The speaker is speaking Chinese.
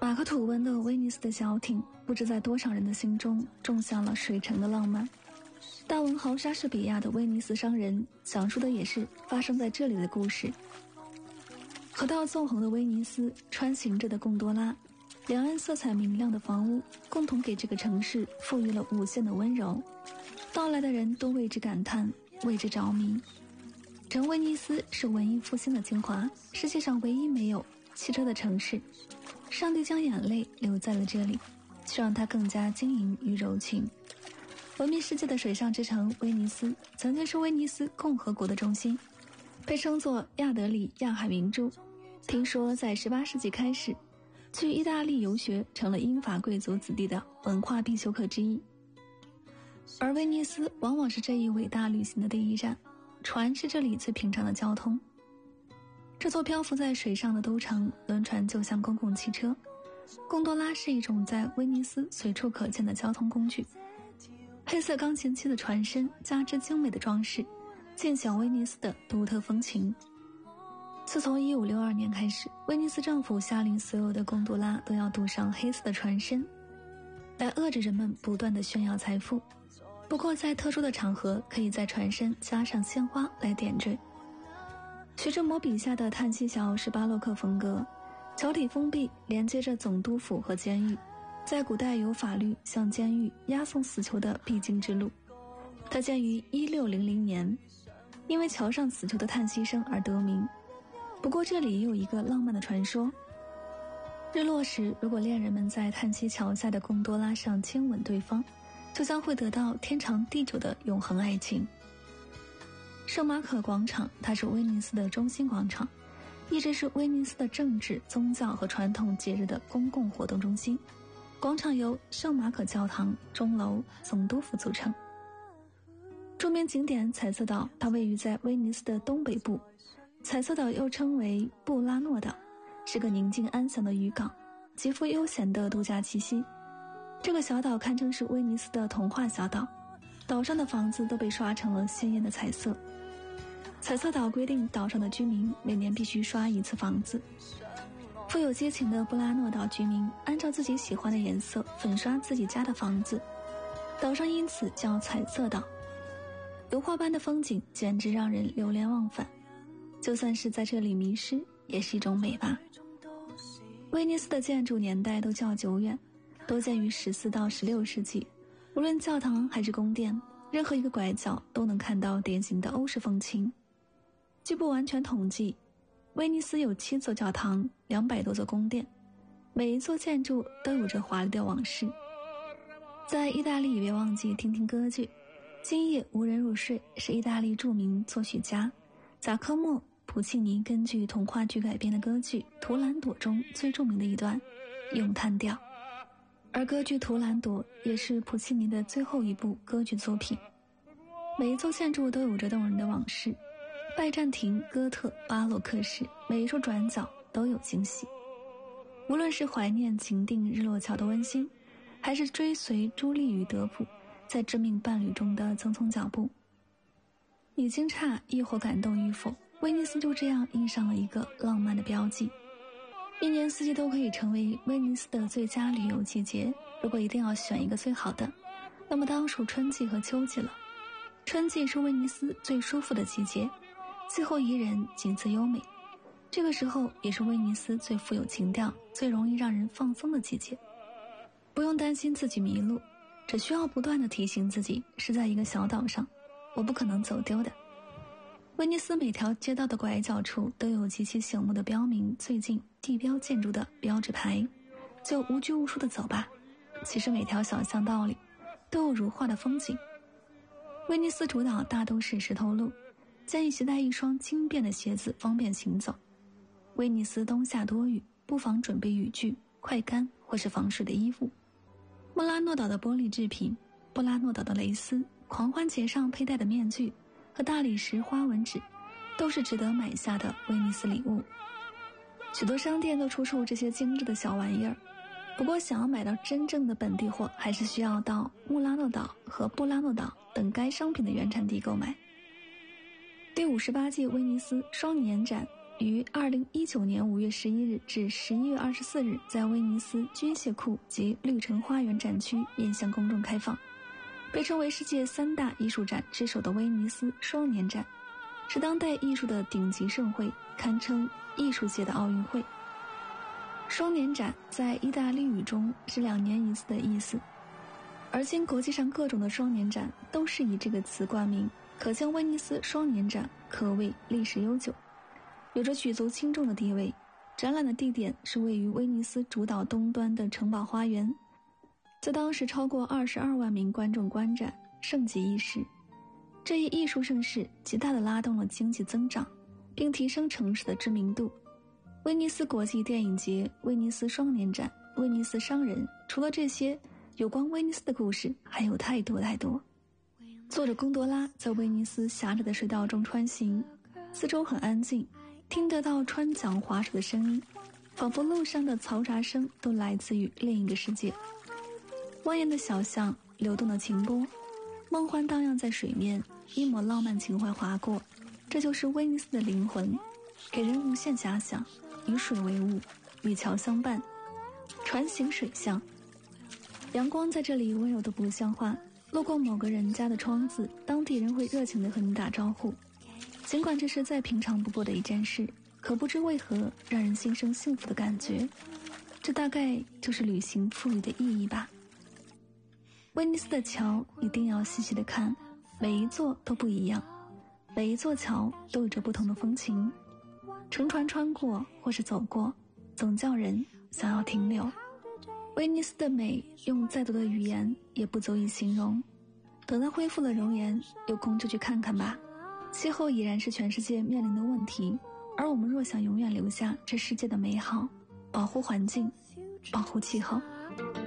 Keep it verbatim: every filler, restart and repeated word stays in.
马克吐温的威尼斯的小艇，不知在多少人的心中种下了水城的浪漫。大文豪莎士比亚的《威尼斯商人》讲述的也是发生在这里的故事。河道纵横的威尼斯，穿行着的贡多拉，两岸色彩明亮的房屋，共同给这个城市赋予了无限的温柔。到来的人都为之感叹，为之着迷。整威尼斯是文艺复兴的精华，世界上唯一没有汽车的城市。上帝将眼泪留在了这里，却让它更加晶莹与柔情。闻名世界的水上之城威尼斯，曾经是威尼斯共和国的中心，被称作亚德里亚海明珠。听说在十八世纪开始，去意大利游学成了英法贵族子弟的文化必修课之一，而威尼斯往往是这一伟大旅行的第一站，船是这里最平常的交通。这座漂浮在水上的都城，轮船就像公共汽车，贡多拉是一种在威尼斯随处可见的交通工具。黑色钢琴漆的船身加之精美的装饰，尽显威尼斯的独特风情。自从一五六二年开始，威尼斯政府下令所有的贡多拉都要镀上黑色的船身，来遏制人们不断的炫耀财富。不过在特殊的场合，可以在船身加上鲜花来点缀。徐志摩笔下的叹息桥是巴洛克风格，桥体封闭，连接着总督府和监狱，在古代有法律向监狱押送死囚的必经之路。它建于一六零零年，因为桥上死囚的叹息声而得名。不过这里也有一个浪漫的传说，日落时如果恋人们在叹息桥下的贡多拉上亲吻对方，就将会得到天长地久的永恒爱情。圣马可广场，它是威尼斯的中心广场，一直是威尼斯的政治、宗教和传统节日的公共活动中心。广场由圣马可教堂、钟楼、总督府组成。著名景点彩色岛，它位于在威尼斯的东北部。彩色岛又称为布拉诺岛，是个宁静安详的渔港，极富悠闲的度假气息。这个小岛堪称是威尼斯的童话小岛，岛上的房子都被刷成了鲜艳的彩色。彩色岛规定岛上的居民每年必须刷一次房子。富有激情的布拉诺岛居民按照自己喜欢的颜色粉刷自己家的房子，岛上因此叫彩色岛。油画般的风景简直让人流连忘返，就算是在这里迷失也是一种美吧。威尼斯的建筑年代都较久远，多建于十四到十六世纪，无论教堂还是宫殿，任何一个拐角都能看到典型的欧式风情。据不完全统计，威尼斯有七座教堂，两百多座宫殿，每一座建筑都有着华丽的往事。在意大利也别忘记听听歌剧《今夜无人入睡》，是意大利著名作曲家贾科莫·普契尼根据童话剧改编的歌剧《图兰朵》中最著名的一段咏叹调，而歌剧《图兰朵》也是普契尼的最后一部歌剧作品。每一座建筑都有着动人的往事，拜占庭、哥特、巴洛克式，每一处转角都有惊喜。无论是怀念情定日落桥的温馨，还是追随朱莉与德普在致命伴侣中的匆匆脚步，你惊诧亦或感动与否，威尼斯就这样印上了一个浪漫的标记。一年四季都可以成为威尼斯的最佳旅游季节，如果一定要选一个最好的，那么当属春季和秋季了。春季是威尼斯最舒服的季节，气候宜人，景色优美，这个时候也是威尼斯最富有情调、最容易让人放松的季节。不用担心自己迷路，只需要不断地提醒自己是在一个小岛上，我不可能走丢的。威尼斯每条街道的拐角处都有极其醒目的标明最近地标建筑的标志牌，就无拘无束地走吧。其实每条小巷道里都有如画的风景。威尼斯主岛大都是石头路，建议携带一双轻便的鞋子方便行走。威尼斯冬夏多雨，不妨准备雨具、快干或是防水的衣服。穆拉诺岛的玻璃制品、布拉诺岛的蕾丝、狂欢节上佩戴的面具和大理石花纹纸，都是值得买下的威尼斯礼物。许多商店都出售这些精致的小玩意儿，不过想要买到真正的本地货，还是需要到穆拉诺岛和布拉诺岛等该商品的原产地购买。第五十八届威尼斯双年展于二零一九年五月十一日至十一月二十四日在威尼斯军械库及绿城花园展区面向公众开放，被称为世界三大艺术展之首的威尼斯双年展，是当代艺术的顶级盛会，堪称艺术界的奥运会。双年展在意大利语中是两年一次的意思，而今国际上各种的双年展都是以这个词冠名，可见威尼斯双年展可谓历史悠久，有着举足轻重的地位。展览的地点是位于威尼斯主岛东端的城堡花园，在当时超过二十二万名观众观展，盛极一时。这一艺术盛事极大地拉动了经济增长，并提升城市的知名度。威尼斯国际电影节、威尼斯双年展、威尼斯商人，除了这些，有关威尼斯的故事还有太多太多。坐着贡多拉在威尼斯狭窄的水道中穿行，四周很安静，听得到穿桨划水的声音，仿佛路上的嘈杂声都来自于另一个世界。蜿蜒的小巷，流动的琴波，梦幻荡漾在水面，一抹浪漫情怀划过，这就是威尼斯的灵魂，给人无限遐想。以水为伍，与桥相伴，船行水巷。阳光在这里温柔的不像话，路过某个人家的窗子，当地人会热情地和你打招呼。尽管这是再平常不过的一件事，可不知为何让人心生幸福的感觉。这大概就是旅行赋予的意义吧。威尼斯的桥一定要细细地看，每一座都不一样，每一座桥都有着不同的风情。乘船穿过或是走过，总叫人想要停留。威尼斯的美用再多的语言也不足以形容，等它恢复了容颜，有空就去看看吧。气候已然是全世界面临的问题，而我们若想永远留下这世界的美好，保护环境，保护气候。